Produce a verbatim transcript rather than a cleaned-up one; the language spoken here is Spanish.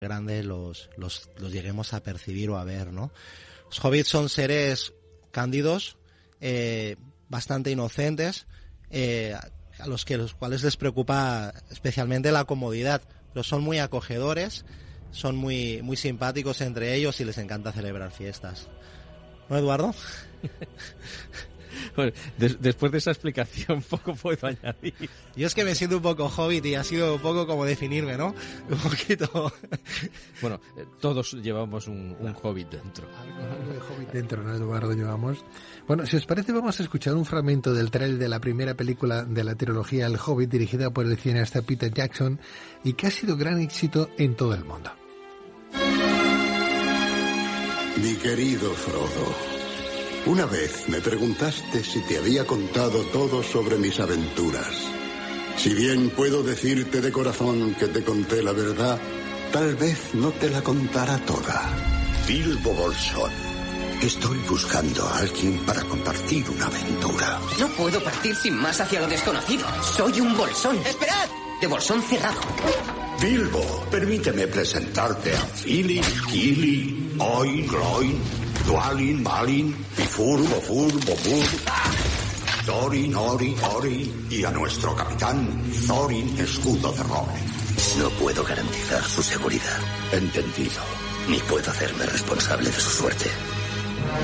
grande los, los, los lleguemos a percibir o a ver, ¿no? Los hobbits son seres cándidos, eh, bastante inocentes, eh, a los que los cuales les preocupa especialmente la comodidad, pero son muy acogedores, son muy, muy simpáticos entre ellos y les encanta celebrar fiestas. ¿No, Eduardo? Bueno, des, después de esa explicación poco puedo añadir. Yo es que me siento un poco hobbit y ha sido un poco como definirme, ¿no? Un poquito. Bueno, eh, todos llevamos un, un hobbit dentro. Algo, algo de hobbit dentro, ¿no, Eduardo? Llevamos. Bueno, si os parece, vamos a escuchar un fragmento del trailer de la primera película de la trilogía El Hobbit, dirigida por el cineasta Peter Jackson, y que ha sido gran éxito en todo el mundo. Mi querido Frodo, una vez me preguntaste si te había contado todo sobre mis aventuras. Si bien puedo decirte de corazón que te conté la verdad, tal vez no te la contara toda. Bilbo Bolsón, estoy buscando a alguien para compartir una aventura. No puedo partir sin más hacia lo desconocido. Soy un bolsón. ¡Esperad! De bolsón cerrado. Bilbo, permíteme presentarte a Fili, Kili, Oin, Gloin, Dwalin, Balin, Bifur, Bofur, Bofur, Thorin, Ori, Ori y a nuestro capitán, Thorin, Escudo de Roble. No puedo garantizar su seguridad. Entendido. Ni puedo hacerme responsable de su suerte.